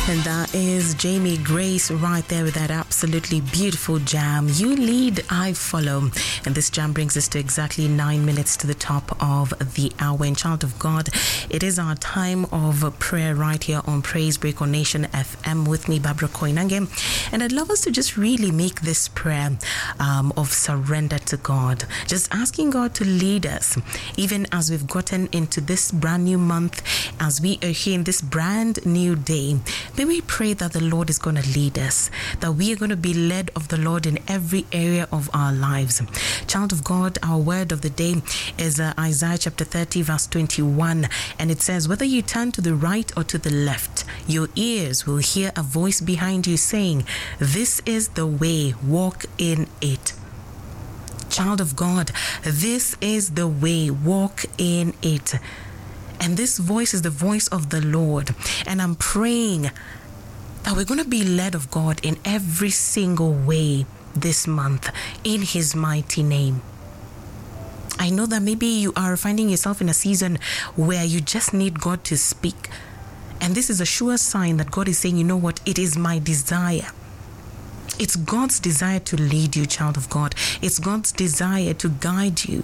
And that is Jamie Grace right there with that absolutely beautiful jam. You lead, I follow. And this jam brings us to exactly 9 minutes to the top of the hour. And child of God, it is our time of prayer right here on Praise Break on Nation FM with me, Barbara Koinange. And I'd love us to just really make this prayer of surrender to God. Just asking God to lead us, even as we've gotten into this brand new month, as we are here in this brand new day. May we pray that the Lord is going to lead us, that we are going to be led of the Lord in every area of our lives. Child of God, our word of the day is Isaiah chapter 30 verse 21, and it says, whether you turn to the right or to the left, your ears will hear a voice behind you saying, this is the way, walk in it. Child of God, this is the way, walk in it. And this voice is the voice of the Lord. And I'm praying that we're going to be led of God in every single way this month, in His mighty name. I know that maybe you are finding yourself in a season where you just need God to speak. And this is a sure sign that God is saying, you know what, it is my desire. It's God's desire to lead you, child of God. It's God's desire to guide you.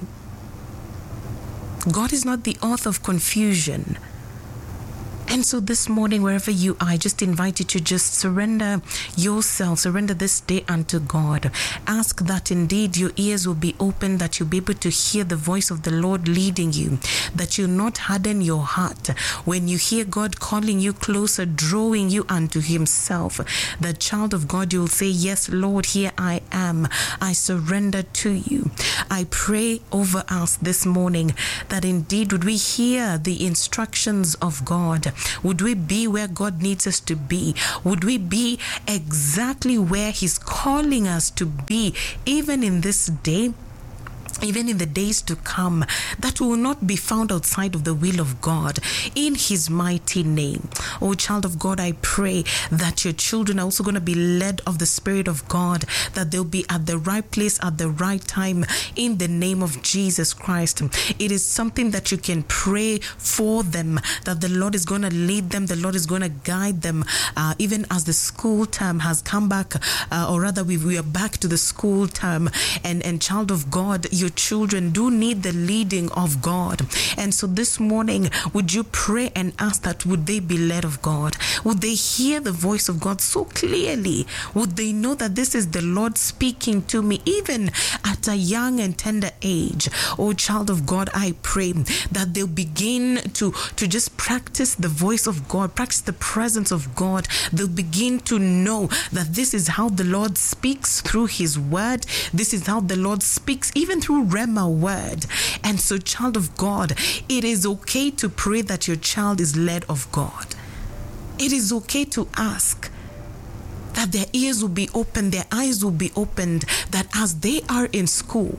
God is not the author of confusion. And so this morning, wherever you are, I just invite you to just surrender yourself, surrender this day unto God. Ask that indeed your ears will be open, that you'll be able to hear the voice of the Lord leading you, that you'll not harden your heart when you hear God calling you closer, drawing you unto Himself. The child of God, you'll say, yes, Lord, here I am. I surrender to you. I pray over us this morning that indeed would we hear the instructions of God. Would we be where God needs us to be? Would we be exactly where He's calling us to be, even in this day? Even in the days to come, that will not be found outside of the will of God, in His mighty name. Oh, child of God, I pray that your children are also going to be led of the Spirit of God, that they'll be at the right place at the right time, in the name of Jesus Christ. It is something that you can pray for them, that the Lord is going to lead them, the Lord is going to guide them, even as the school term has come back, or rather we are back to the school term, and child of God, your children do need the leading of God. And so this morning, would you pray and ask that would they be led of God? Would they hear the voice of God so clearly? Would they know that this is the Lord speaking to me, even at a young and tender age? Oh, child of God, I pray that they'll begin to just practice the voice of God, practice the presence of God. They'll begin to know that this is how the Lord speaks through His word. This is how the Lord speaks even through Rhema word. And so, child of God, it is okay to pray that your child is led of God. It is okay to ask that their ears will be opened, their eyes will be opened, that as they are in school,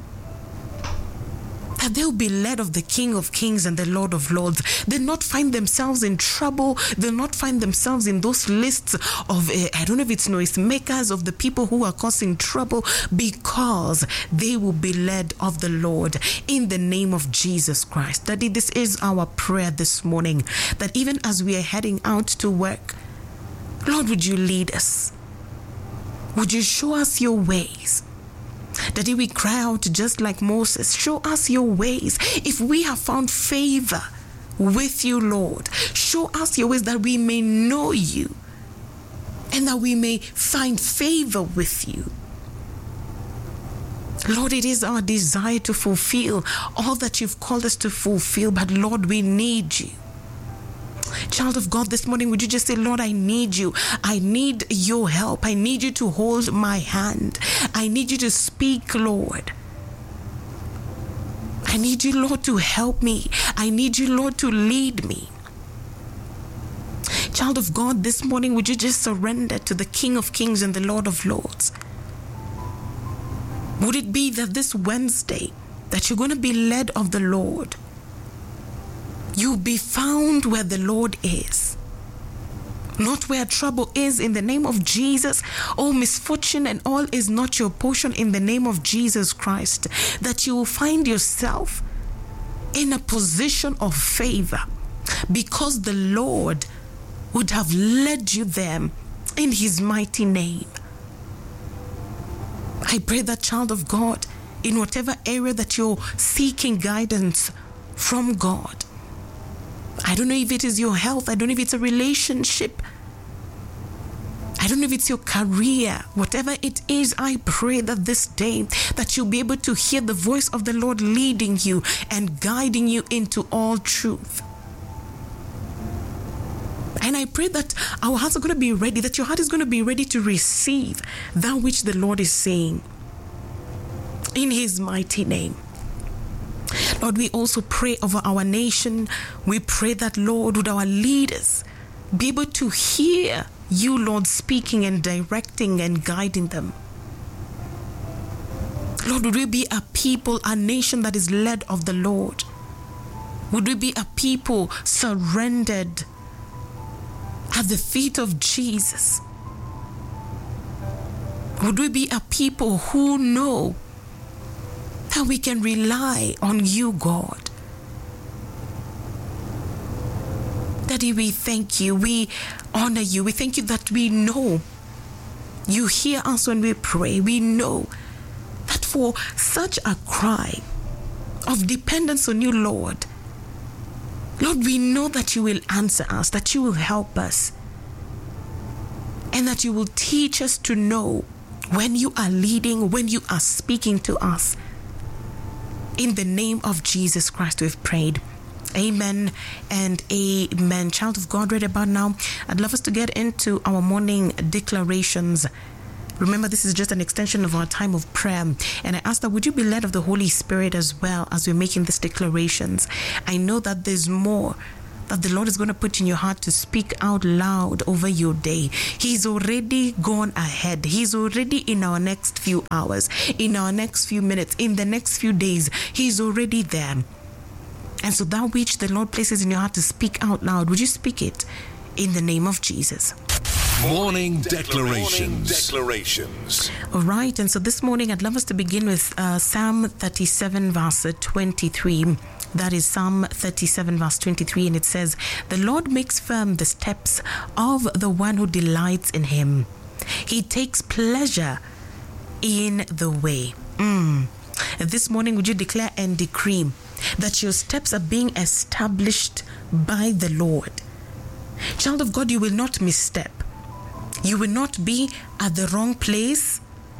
that they'll be led of the King of Kings and the Lord of Lords. They'll not find themselves in trouble. They'll not find themselves in those lists of, I don't know if it's noisemakers, of the people who are causing trouble, because they will be led of the Lord in the name of Jesus Christ. Daddy, this is our prayer this morning, that even as we are heading out to work, Lord, would you lead us? Would you show us your ways? Daddy, we cry out just like Moses, show us your ways. If we have found favor with you, Lord, show us your ways, that we may know you and that we may find favor with you. Lord, it is our desire to fulfill all that you've called us to fulfill, but Lord, we need you. Child of God, this morning, would you just say, Lord, I need you. I need your help. I need you to hold my hand. I need you to speak, Lord. I need you, Lord, to help me. I need you, Lord, to lead me. Child of God, this morning, would you just surrender to the King of Kings and the Lord of Lords? Would it be that this Wednesday, that you're going to be led of the Lord? You'll be found where the Lord is, not where trouble is, in the name of Jesus. Oh, misfortune and all is not your portion, in the name of Jesus Christ. That you will find yourself in a position of favor, because the Lord would have led you there in his mighty name. I pray that, child of God, in whatever area that you're seeking guidance from God, I don't know if it is your health, I don't know if it's a relationship, I don't know if it's your career, whatever it is, I pray that this day that you'll be able to hear the voice of the Lord leading you and guiding you into all truth. And I pray that our hearts are going to be ready, that your heart is going to be ready to receive that which the Lord is saying in his mighty name. Lord, we also pray over our nation. We pray that, Lord, would our leaders be able to hear you, Lord, speaking and directing and guiding them. Lord, would we be a people, a nation that is led of the Lord? Would we be a people surrendered at the feet of Jesus? Would we be a people who know that we can rely on you, God? Daddy, we thank you. We honor you. We thank you that we know you hear us when we pray. We know that for such a cry of dependence on you, Lord, we know that you will answer us, that you will help us, and that you will teach us to know when you are leading, when you are speaking to us. In the name of Jesus Christ, we've prayed. Amen and amen. Child of God, right about now, I'd love us to get into our morning declarations. Remember, this is just an extension of our time of prayer. And I ask that would you be led of the Holy Spirit as well as we're making these declarations. I know that there's more that the Lord is going to put in your heart to speak out loud over your day. He's already gone ahead. He's already in our next few hours, in our next few minutes, in the next few days. He's already there. And so that which the Lord places in your heart to speak out loud, would you speak it in the name of Jesus? Morning declarations. All right, and so this morning I'd love us to begin with Psalm 37 verse 23. That is Psalm 37 verse 23, and it says, "The Lord makes firm the steps of the one who delights in him. He takes pleasure in the way." This morning, would you declare and decree that your steps are being established by the Lord? Child of God, you will not misstep. You will not be at the wrong place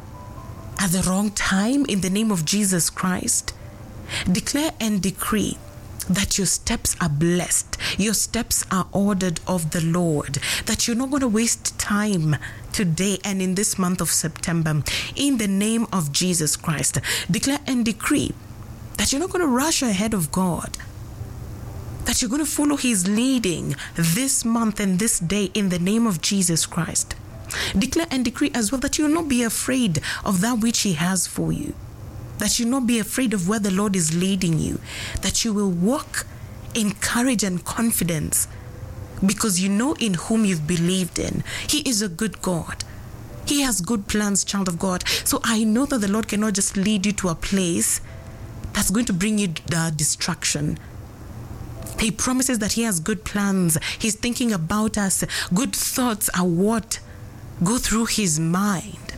at the wrong time in the name of Jesus Christ. Declare and decree that your steps are blessed. Your steps are ordered of the Lord. That you're not going to waste time today and in this month of September. In the name of Jesus Christ. Declare and decree that you're not going to rush ahead of God. That you're going to follow his leading this month and this day in the name of Jesus Christ. Declare and decree as well that you will not be afraid of that which he has for you. That you will not be afraid of where the Lord is leading you. That you will walk in courage and confidence because you know in whom you've believed in. He is a good God. He has good plans, child of God. So I know that the Lord cannot just lead you to a place that's going to bring you distraction. He promises that he has good plans. He's thinking about us. Good thoughts are what go through his mind.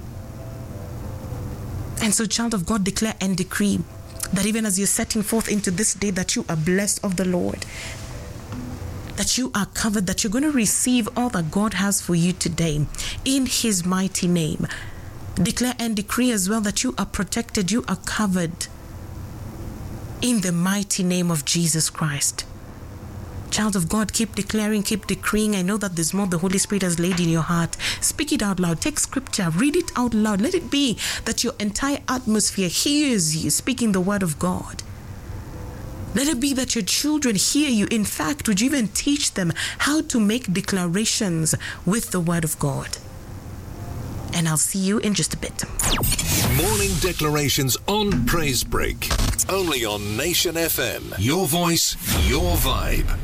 And so, child of God, declare and decree that even as you're setting forth into this day, that you are blessed of the Lord, that you are covered, that you're going to receive all that God has for you today in his mighty name. Declare and decree as well that you are protected, you are covered in the mighty name of Jesus Christ. Child of God, keep declaring, keep decreeing. I know that there's more the Holy Spirit has laid in your heart. Speak it out loud. Take scripture, read it out loud. Let it be that your entire atmosphere hears you speaking the word of God. Let it be that your children hear you. In fact, would you even teach them how to make declarations with the word of God? And I'll see you in just a bit. Morning declarations on Praise Break. Only on Nation FM. Your voice, your vibe.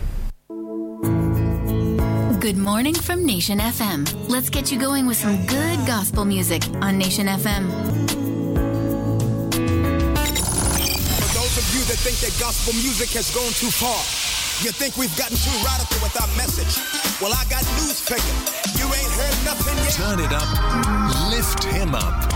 Good morning from Nation FM. Let's get you going with some good gospel music on Nation FM. For those of you that think that gospel music has gone too far. You think we've gotten too radical with our message. Well, I got news for you. You ain't heard nothing yet. Turn it up, lift him up.